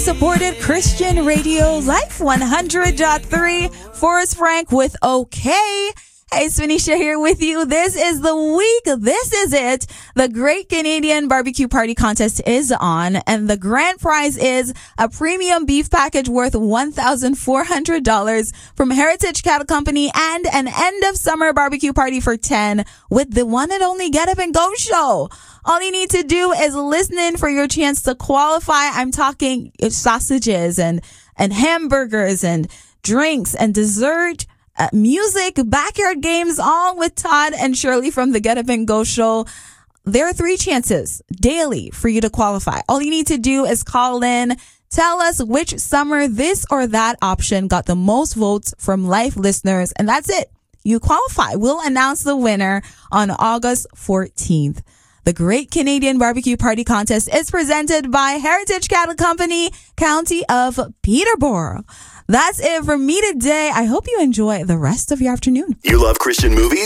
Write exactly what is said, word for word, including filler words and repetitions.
supported Christian radio, Life one hundred point three. Forrest Frank with OK. Hey, Swanisha here with you. This is the week. This is it. The Great Canadian Barbecue Party Contest is on, and the grand prize is a premium beef package worth one thousand four hundred dollars from Heritage Cattle Company and an end of summer barbecue party for ten with the one and only Get Up and Go show. All you need to do is listen in for your chance to qualify. I'm talking sausages and, and hamburgers and drinks and dessert. Uh, music, backyard games, all with Todd and Shirley from the Get Up and Go show. There are three chances daily for you to qualify. All you need to do is call in, tell us which summer this or that option got the most votes from live listeners, and that's it. You qualify. We'll announce the winner on August fourteenth. The Great Canadian Barbecue Party Contest is presented by Heritage Cattle Company, County of Peterborough. That's it for me today. I hope you enjoy the rest of your afternoon. You love Christian movies?